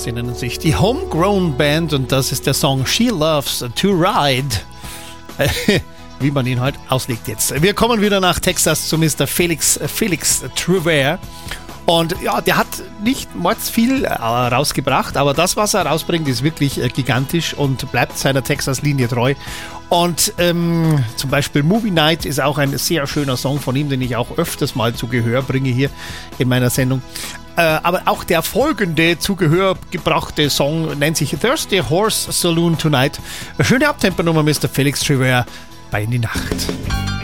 Sie nennen sich die Homegrown Band und das ist der Song She Loves to Ride. Wie man ihn heute auslegt jetzt. Wir kommen wieder nach Texas zu Mr. Felix Truvere. Und ja, der hat nicht mordsviel rausgebracht, aber das, was er rausbringt, ist wirklich gigantisch und bleibt seiner Texas-Linie treu. Und zum Beispiel Movie Night ist auch ein sehr schöner Song von ihm, den ich auch öfters mal zu Gehör bringe hier in meiner Sendung. Aber auch der folgende zu Gehör gebrachte Song nennt sich Thirsty Horse Saloon Tonight. Eine schöne Abtempo-Nummer, Mr. Felix Truvere, bei In die Nacht.